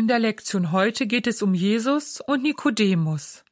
In der Lektion heute geht es um Jesus und Nikodemus.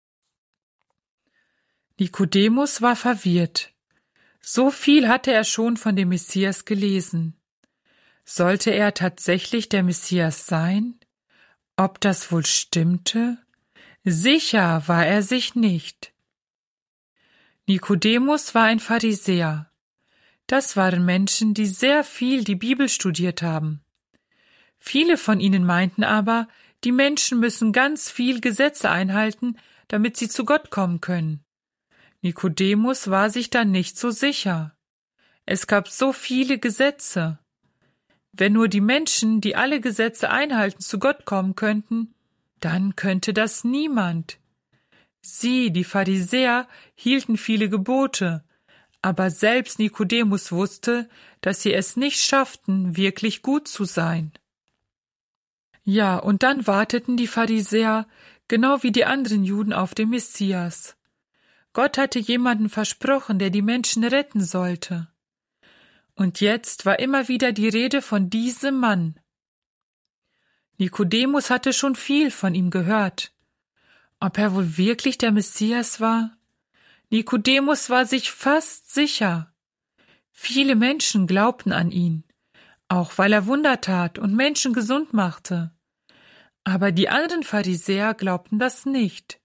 Nikodemus war verwirrt. So viel hatte er schon von dem Messias gelesen. Sollte er tatsächlich der Messias sein? Ob das wohl stimmte? Sicher war er sich nicht. Nikodemus war ein Pharisäer. Das waren Menschen, die sehr viel die Bibel studiert haben. Viele von ihnen meinten aber, die Menschen müssen ganz viel Gesetze einhalten, damit sie zu Gott kommen können. Nikodemus war sich da nicht so sicher. Es gab so viele Gesetze. Wenn nur die Menschen, die alle Gesetze einhalten, zu Gott kommen könnten, dann könnte das niemand. Sie, die Pharisäer, hielten viele Gebote, aber selbst Nikodemus wusste, dass sie es nicht schafften, wirklich gut zu sein. Ja, und dann warteten die Pharisäer, genau wie die anderen Juden, auf den Messias. Gott hatte jemanden versprochen, der die Menschen retten sollte. Und jetzt war immer wieder die Rede von diesem Mann. Nikodemus hatte schon viel von ihm gehört. Ob er wohl wirklich der Messias war? Nikodemus war sich fast sicher. Viele Menschen glaubten an ihn, auch weil er Wunder tat und Menschen gesund machte. Aber die anderen Pharisäer glaubten das nicht.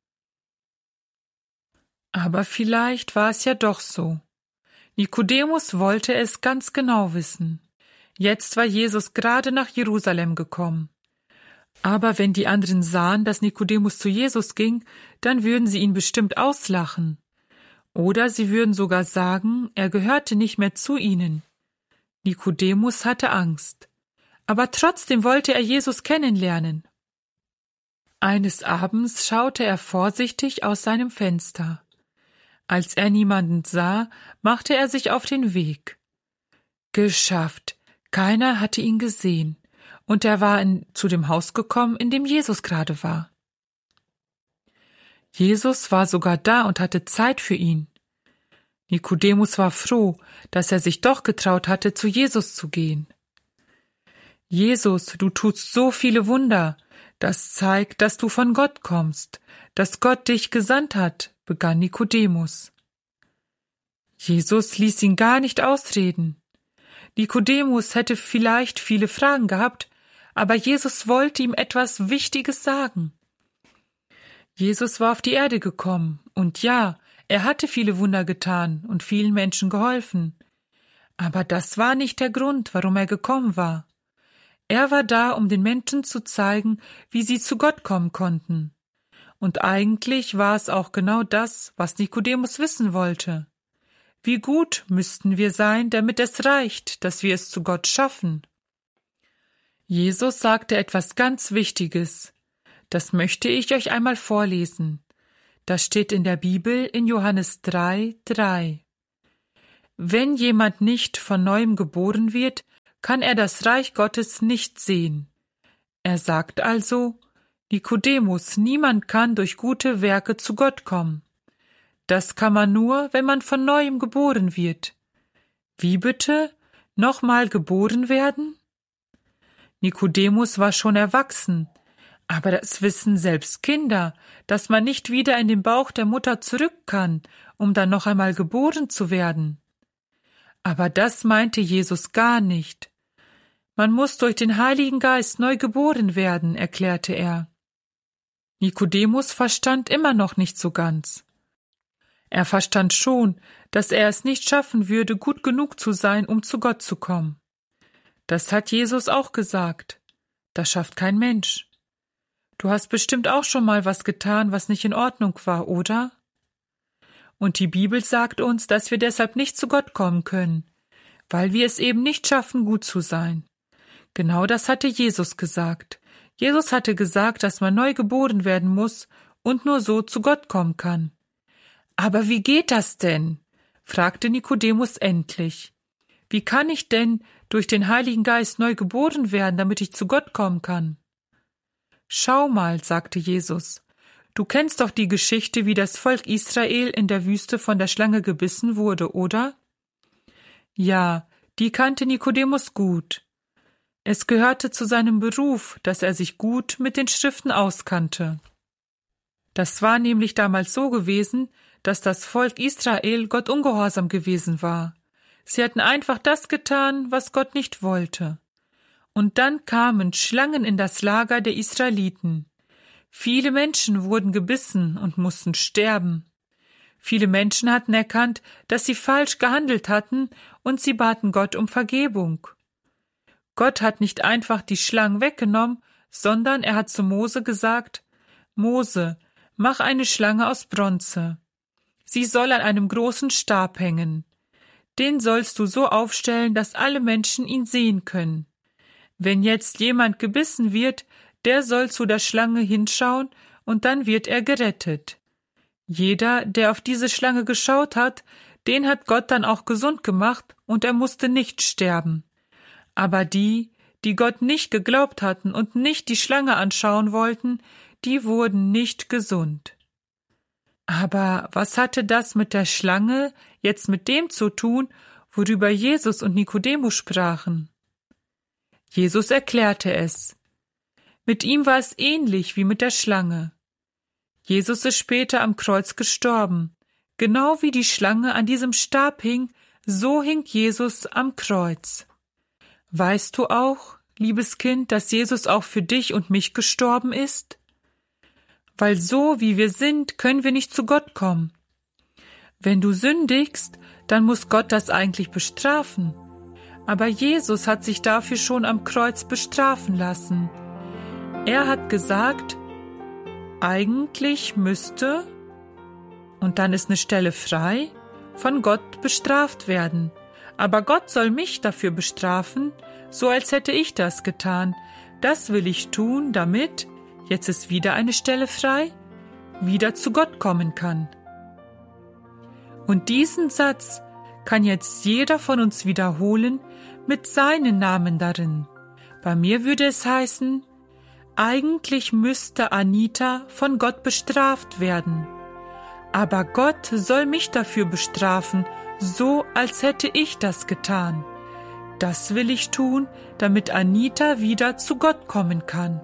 Aber vielleicht war es ja doch so. Nikodemus wollte es ganz genau wissen. Jetzt war Jesus gerade nach Jerusalem gekommen. Aber wenn die anderen sahen, dass Nikodemus zu Jesus ging, dann würden sie ihn bestimmt auslachen. Oder sie würden sogar sagen, er gehörte nicht mehr zu ihnen. Nikodemus hatte Angst. Aber trotzdem wollte er Jesus kennenlernen. Eines Abends schaute er vorsichtig aus seinem Fenster. Als er niemanden sah, machte er sich auf den Weg. Geschafft, keiner hatte ihn gesehen, und er war zu dem Haus gekommen, in dem Jesus gerade war. Jesus war sogar da und hatte Zeit für ihn. Nikodemus war froh, dass er sich doch getraut hatte, zu Jesus zu gehen. Jesus, du tust so viele Wunder, das zeigt, dass du von Gott kommst, dass Gott dich gesandt hat, begann Nikodemus. Jesus ließ ihn gar nicht ausreden. Nikodemus hätte vielleicht viele Fragen gehabt, aber Jesus wollte ihm etwas Wichtiges sagen. Jesus war auf die Erde gekommen, und ja, er hatte viele Wunder getan und vielen Menschen geholfen. Aber das war nicht der Grund, warum er gekommen war. Er war da, um den Menschen zu zeigen, wie sie zu Gott kommen konnten. Und eigentlich war es auch genau das, was Nikodemus wissen wollte. Wie gut müssten wir sein, damit es reicht, dass wir es zu Gott schaffen? Jesus sagte etwas ganz Wichtiges. Das möchte ich euch einmal vorlesen. Das steht in der Bibel in Johannes 3,3. Wenn jemand nicht von neuem geboren wird, kann er das Reich Gottes nicht sehen. Er sagt also, Nikodemus, niemand kann durch gute Werke zu Gott kommen. Das kann man nur, wenn man von neuem geboren wird. Wie bitte? Nochmal geboren werden? Nikodemus war schon erwachsen, aber das wissen selbst Kinder, dass man nicht wieder in den Bauch der Mutter zurück kann, um dann noch einmal geboren zu werden. Aber das meinte Jesus gar nicht. Man muss durch den Heiligen Geist neu geboren werden, erklärte er. Nikodemus verstand immer noch nicht so ganz. Er verstand schon, dass er es nicht schaffen würde, gut genug zu sein, um zu Gott zu kommen. Das hat Jesus auch gesagt. Das schafft kein Mensch. Du hast bestimmt auch schon mal was getan, was nicht in Ordnung war, oder? Und die Bibel sagt uns, dass wir deshalb nicht zu Gott kommen können, weil wir es eben nicht schaffen, gut zu sein. Genau das hatte Jesus gesagt. Jesus hatte gesagt, dass man neu geboren werden muss und nur so zu Gott kommen kann. Aber wie geht das denn? Fragte Nikodemus endlich. Wie kann ich denn durch den Heiligen Geist neu geboren werden, damit ich zu Gott kommen kann? Schau mal, sagte Jesus, du kennst doch die Geschichte, wie das Volk Israel in der Wüste von der Schlange gebissen wurde, oder? Ja, die kannte Nikodemus gut. Es gehörte zu seinem Beruf, dass er sich gut mit den Schriften auskannte. Das war nämlich damals so gewesen, dass das Volk Israel Gott ungehorsam gewesen war. Sie hatten einfach das getan, was Gott nicht wollte. Und dann kamen Schlangen in das Lager der Israeliten. Viele Menschen wurden gebissen und mussten sterben. Viele Menschen hatten erkannt, dass sie falsch gehandelt hatten, und sie baten Gott um Vergebung. Gott hat nicht einfach die Schlangen weggenommen, sondern er hat zu Mose gesagt: Mose, mach eine Schlange aus Bronze. Sie soll an einem großen Stab hängen. Den sollst du so aufstellen, dass alle Menschen ihn sehen können. Wenn jetzt jemand gebissen wird, der soll zu der Schlange hinschauen, und dann wird er gerettet. Jeder, der auf diese Schlange geschaut hat, den hat Gott dann auch gesund gemacht, und er musste nicht sterben. Aber die, die Gott nicht geglaubt hatten und nicht die Schlange anschauen wollten, die wurden nicht gesund. Aber was hatte das mit der Schlange jetzt mit dem zu tun, worüber Jesus und Nikodemus sprachen? Jesus erklärte es. Mit ihm war es ähnlich wie mit der Schlange. Jesus ist später am Kreuz gestorben. Genau wie die Schlange an diesem Stab hing, so hing Jesus am Kreuz. Weißt du auch, liebes Kind, dass Jesus auch für dich und mich gestorben ist? Weil so wie wir sind, können wir nicht zu Gott kommen. Wenn du sündigst, dann muss Gott das eigentlich bestrafen. Aber Jesus hat sich dafür schon am Kreuz bestrafen lassen. Er hat gesagt, eigentlich müsste, und dann ist eine Stelle frei, von Gott bestraft werden. Aber Gott soll mich dafür bestrafen, so als hätte ich das getan. Das will ich tun, damit, jetzt ist wieder eine Stelle frei, wieder zu Gott kommen kann. Und diesen Satz kann jetzt jeder von uns wiederholen mit seinem Namen darin. Bei mir würde es heißen, eigentlich müsste Anita von Gott bestraft werden. Aber Gott soll mich dafür bestrafen, so als hätte ich das getan. Das will ich tun, damit Anita wieder zu Gott kommen kann.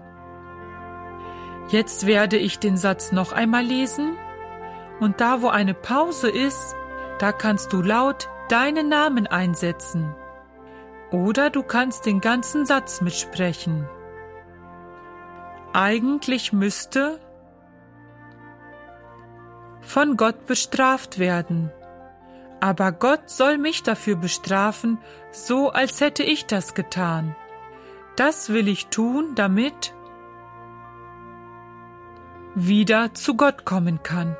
Jetzt werde ich den Satz noch einmal lesen, und da, wo eine Pause ist, da kannst du laut deinen Namen einsetzen. Oder du kannst den ganzen Satz mitsprechen. Eigentlich müsste von Gott bestraft werden. Aber Gott soll mich dafür bestrafen, so als hätte ich das getan. Das will ich tun, damit wieder zu Gott kommen kann.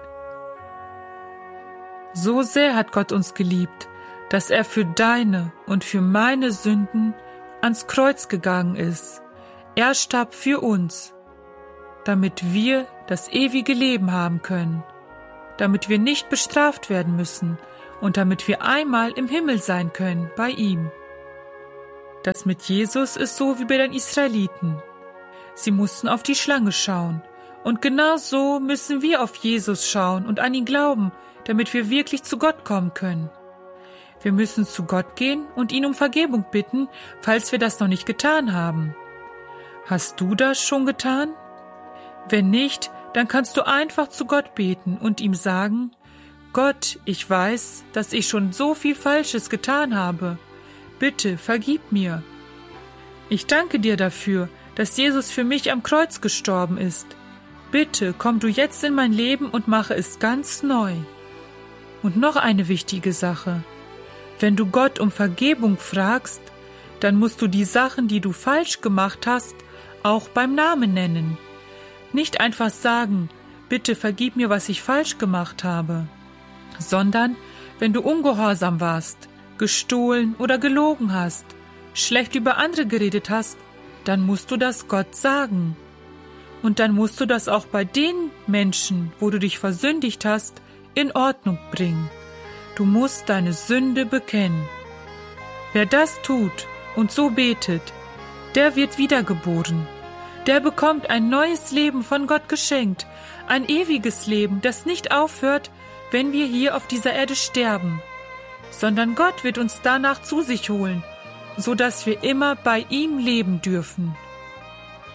So sehr hat Gott uns geliebt, dass er für deine und für meine Sünden ans Kreuz gegangen ist. Er starb für uns, damit wir das ewige Leben haben können, damit wir nicht bestraft werden müssen und damit wir einmal im Himmel sein können bei ihm. Das mit Jesus ist so wie bei den Israeliten. Sie mussten auf die Schlange schauen, und genau so müssen wir auf Jesus schauen und an ihn glauben, damit wir wirklich zu Gott kommen können. Wir müssen zu Gott gehen und ihn um Vergebung bitten, falls wir das noch nicht getan haben. Hast du das schon getan? Wenn nicht, dann kannst du einfach zu Gott beten und ihm sagen: Gott, ich weiß, dass ich schon so viel Falsches getan habe. Bitte, vergib mir. Ich danke dir dafür, dass Jesus für mich am Kreuz gestorben ist. Bitte, komm du jetzt in mein Leben und mache es ganz neu. Und noch eine wichtige Sache. Wenn du Gott um Vergebung fragst, dann musst du die Sachen, die du falsch gemacht hast, auch beim Namen nennen. Nicht einfach sagen: Bitte vergib mir, was ich falsch gemacht habe. Sondern, wenn du ungehorsam warst, gestohlen oder gelogen hast, schlecht über andere geredet hast, dann musst du das Gott sagen. Und dann musst du das auch bei den Menschen, wo du dich versündigt hast, in Ordnung bringen. Du musst deine Sünde bekennen. Wer das tut und so betet, der wird wiedergeboren. Der bekommt ein neues Leben von Gott geschenkt, ein ewiges Leben, das nicht aufhört, wenn wir hier auf dieser Erde sterben, sondern Gott wird uns danach zu sich holen so dass wir immer bei ihm leben dürfen.